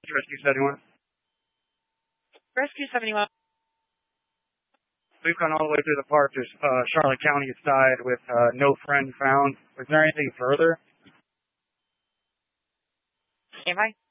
Rescue 71. Rescue 71. We've gone all the way through the park to Charlotte County side with no friend found. Was there anything further? Am I?